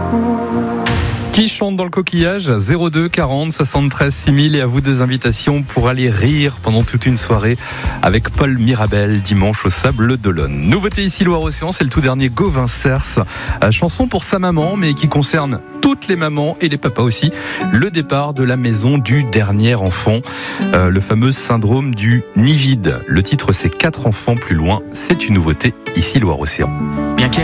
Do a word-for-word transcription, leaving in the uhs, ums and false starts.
Qui chante dans le coquillage? zéro deux quarante soixante-treize six mille et à vous des invitations pour aller rire pendant toute une soirée avec Paul Mirabel dimanche au Sable d'Olonne. Nouveauté ici Loire-Océan, c'est le tout dernier Gauvin Cers, chanson pour sa maman mais qui concerne toutes les mamans et les papas aussi. Le départ de la maison du dernier enfant, euh, le fameux syndrome du nid vide. Le titre c'est Quatre enfants plus loin, c'est une nouveauté ici Loire-Océan. Bien qu'elle